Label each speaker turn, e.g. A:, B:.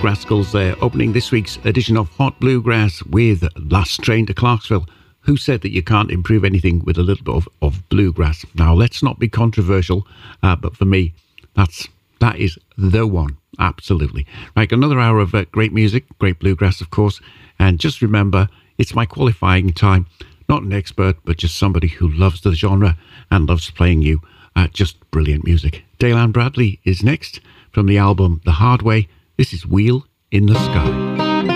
A: Rascals there, opening this week's edition of Hot Bluegrass with Last Train to Clarksville. Who said that you can't improve anything with a little bit of bluegrass? Now, let's not be controversial, but for me, that is the one, absolutely. Right, another hour of great music, great bluegrass, of course, and just remember, it's my qualifying time. Not an expert, but just somebody who loves the genre and loves playing you just brilliant music. Dale Ann Bradley is next from the album The Hard Way. This is Wheel in the Sky.